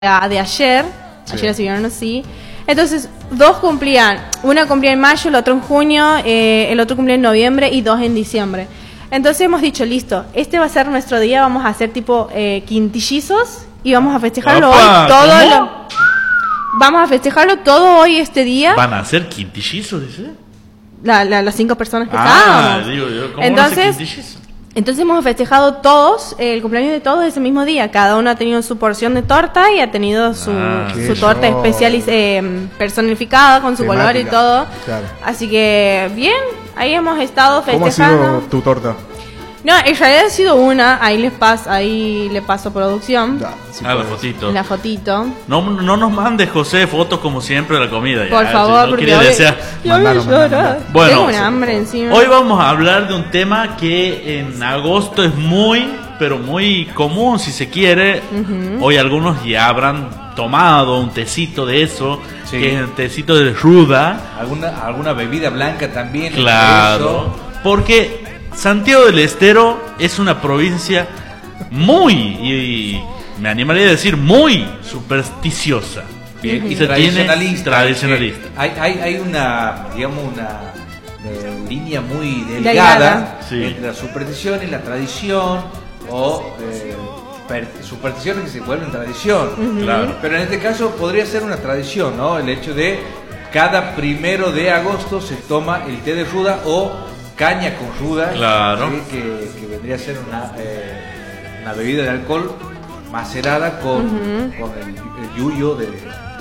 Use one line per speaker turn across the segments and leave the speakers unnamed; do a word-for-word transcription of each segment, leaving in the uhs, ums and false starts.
de ayer,
Sí.
ayer se vieron así. Entonces, dos cumplían, una cumplía en mayo, el otro en junio, eh, el otro cumplía en noviembre y dos en diciembre. Entonces hemos dicho, listo, este va a ser nuestro día, vamos a hacer tipo eh, quintillizos y vamos a festejarlo
Opa,
hoy todo
¿cómo?
lo, vamos a festejarlo todo hoy este día.
¿Van a ser quintillizos, dice?
La, la- las cinco personas que
Ah,
estábamos.
digo yo, ¿cómo
Entonces,
van a ser quintillizos?
Entonces hemos festejado todos, eh, el cumpleaños de todos ese mismo día. Cada uno ha tenido su porción de torta y ha tenido su,
Ah,
su
qué
torta
show.
especial y eh, personificada con su color y
Temática,
todo.
claro.
Así que bien, ahí hemos estado
¿Cómo ha
festejando.
sido tu torta?
No, en realidad ha sido una, ahí les paso, ahí le paso producción,
Ya, si
Ah, la
puedes.
fotito.
la fotito.
No, no nos mandes, José, fotos como siempre de la comida. ya,
Por
si
favor,
no
porque
quería
hoy,
desear.
ya me
Mandalo, mandalo,
llora.
mandalo.
Bueno,
Tengo una hambre encima.
Hoy vamos a hablar de un tema que en agosto es muy, pero muy común si se quiere. Hoy algunos ya habrán tomado un tecito de eso,
Sí.
que es el tecito de ruda.
¿Alguna, alguna bebida blanca también?
Claro,
Eso.
porque Santiago del Estero es una provincia muy, y me animaría a decir muy supersticiosa.
Bien, y
Se
tradicionalista.
tiene tradicionalista.
porque Hay, hay, hay una, digamos, una eh, línea muy
Delgada.
delgada
Sí.
entre la superstición y la tradición, o eh, per- supersticiones que se vuelven tradición.
Claro.
Pero en este caso podría ser una tradición, ¿no? El hecho de cada primero de agosto se toma el té de ruda o caña con ruda,
Claro.
¿sí? que, que vendría a ser una, eh, una bebida de alcohol macerada con, con el, el yuyo de,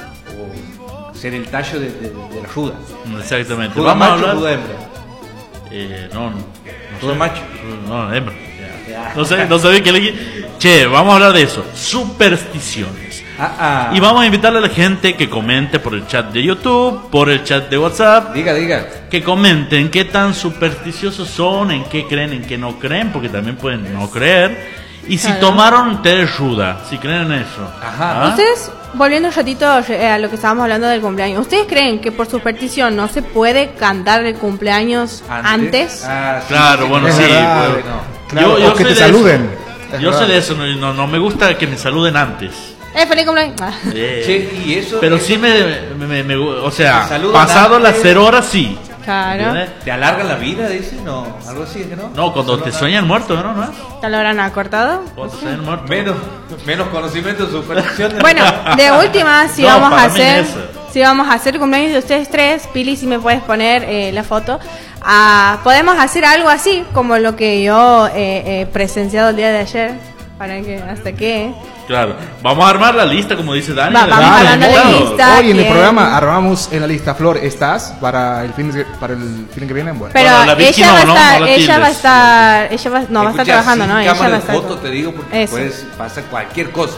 o ser el tallo de, de- de la ruda.
Exactamente.
Ruda
Vamos a
macho,
hablar.
ruda hembra.
Eh, no, no.
Ruda macho.
No, hembra. No sé, no sabía que le. Che, vamos a hablar de eso. Supersticiones.
Ah, ah.
Y vamos a invitarle a la gente que comente por el chat de YouTube, por el chat de WhatsApp,
Diga, diga.
que comenten qué tan supersticiosos son, en qué creen, en qué no creen, porque también pueden no creer. Y si
Claro.
tomaron té de ruda, si creen en eso.
Ajá.
¿Ah?
Ustedes, volviendo un ratito eh, a lo que estábamos hablando del cumpleaños, ¿ustedes creen que por superstición no se puede cantar el cumpleaños antes?
Ah, sí,
Claro,
sí,
bueno,
Es
sí.
verdad.
pues,
no.
Claro, o que
soy
te
de
saluden.
eso.
Es
Yo soy
verdad.
de eso, no, no, no me gusta que me saluden antes.
¡Eh, feliz cumpleaños! Ah.
Eh,
Che, y eso,
Pero
eso
sí me, me, me- me- o sea,
Te saludan
pasado
antes.
las cero horas sí.
Claro.
¿Entiendes?
¿Te alargan la vida, dice? No, algo así, ¿que no?
No, cuando te
Saludan-
sueñan muerto, ¿no? ¿No es?
¿Ya lo habrán acortado?
Cuando te sueñan muerto.
Menos, menos conocimiento de superstición.
Bueno, de última, si
No,
vamos a
para mí
hacer,
eso.
si vamos a hacer cumpleaños de ustedes tres, Pili, si me puedes poner eh, la foto, ah, podemos hacer algo así como lo que yo he presenciado el día de ayer, para que hasta que
Claro. Vamos a armar la lista, como dice Dani.
Va,
de
vamos
los
armando la
invitados.
lista.
Hoy en el
¿quién?
programa armamos en la lista Flor, ¿estás para el fin, de- para el fin que viene? Bueno.
pero
Bueno, la Vicky
ella
no,
va a
no,
estar,
no la
ella va a
tildes.
estar, ella va, no va a estar
Escucha,
trabajando,
sin
¿no? Ella
cámara
va a
de
estar.
foto, te digo, porque
Eso.
puedes pasar cualquier cosa.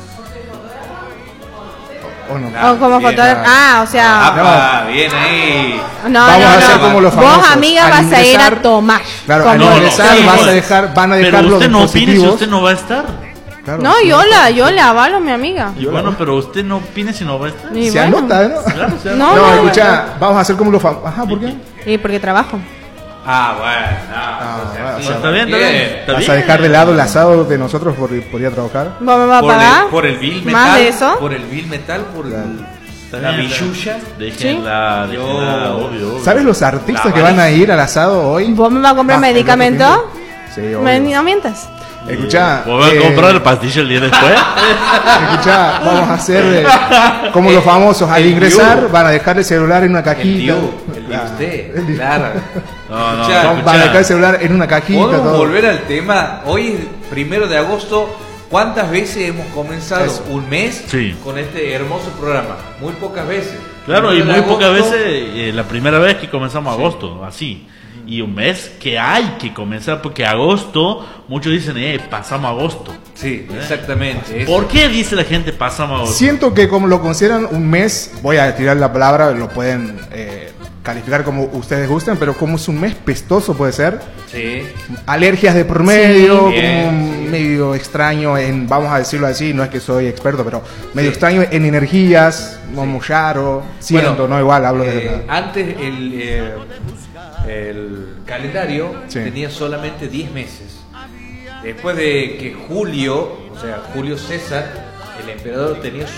¿O no?
Ah,
O como
bien,
fotógrafo.
ah.
Ah, o sea,
¡Apa! Bien ahí.
no,
Vamos
no,
a
no.
hacer como los famosos.
Vos, amiga,
Al
vas a ir a
ingresar-
tomar.
Claro,
Como-
al
No, no,
ingresar
sí,
vas
pues.
a dejar, van a dejar
Pero
los
usted no opine si
dispositivos.
usted no va a estar.
Claro,
No,
sí.
yo la, yo la avalo, mi amiga.
Y bueno, pero usted no opine si no va a estar.
Y
Se
bueno.
anota, ¿no?
Claro, se
No,
No,
no,
escucha, vamos a hacer como los famosos. Ajá, ¿por qué?
Sí, porque trabajo.
Ah, bueno.
Ah,
Ah,
bueno,
sí,
o sea,
Está bien, está bien. Está
¿Vas
bien.
a dejar de lado el asado de nosotros por, por ir a trabajar?
¿Vos me vas a
Por
pagar?
el, por el bill metal.
¿Más de eso?
Por el bill metal, por el,
Está
la
bien,
billulla.
Déjenla,
Sí.
déjenla,
Yo-
obvio, obvio.
¿Sabes los artistas
La
que van a
avaricia.
ir al asado hoy?
¿Vos me vas a comprar
Ah, el
medicamento?
otro fin de- Sí, obvio.
Me- No mientas.
Escucha,
¿Vos vas a
eh,
comprar el pastillo el día después?
escucha, vamos a hacer eh, como los famosos. Al
el
ingresar
Diu.
van a dejar el celular en una
El
cajita.
Diu, el de
Ah,
usted,
el Diu.
claro.
No, no,
Escuchá,
no.
Van a dejar el celular en una cajita.
Podemos
todo.
volver al tema. Hoy es primero de agosto. ¿Cuántas veces hemos comenzado
Eso.
un mes
Sí.
con este hermoso programa? Muy pocas veces.
Claro, y
Primero
muy
de
pocas
agosto,
veces, eh, la primera vez que comenzamos agosto, así. Y un mes que hay que comenzar, porque agosto, muchos dicen, eh, pasamos agosto.
Sí, exactamente. eso.
¿Por qué dice la gente pasamos agosto?
Siento que como lo consideran un mes, voy a tirar la palabra, lo pueden eh, calificar como ustedes gusten, pero como es un mes pestoso puede ser,
Sí.
alergias de por medio,
Sí, bien,
como
sí.
medio extraño en, vamos a decirlo así, no es que soy experto, pero medio
Sí.
extraño en energías, como raro, siento,
Bueno,
no igual, hablo
eh,
de...
Antes el, eh, el calendario
Sí.
tenía solamente diez meses. Después de que Julio, o sea, Julio César, el emperador tenía